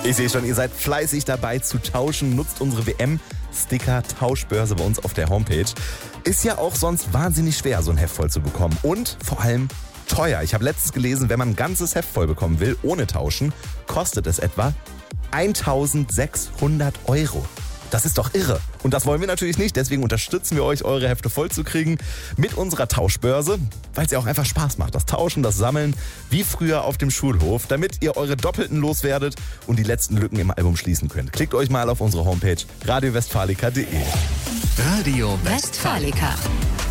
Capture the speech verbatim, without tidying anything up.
Ich sehe schon, ihr seid fleißig dabei zu tauschen. Nutzt unsere W M-Sticker-Tauschbörse bei uns auf der Homepage. Ist ja auch sonst wahnsinnig schwer, so ein Heft voll zu bekommen. Und vor allem teuer. Ich habe letztens gelesen, wenn man ein ganzes Heft voll bekommen will, ohne Tauschen, kostet es etwa eintausendsechshundert Euro. Das ist doch irre. Und das wollen wir natürlich nicht. Deswegen unterstützen wir euch, eure Hefte voll zu kriegen mit unserer Tauschbörse, weil es ja auch einfach Spaß macht. Das Tauschen, das Sammeln, wie früher auf dem Schulhof, damit ihr eure Doppelten loswerdet und die letzten Lücken im Album schließen könnt. Klickt euch mal auf unsere Homepage radio westfalica punkt de. Radio Westfalica.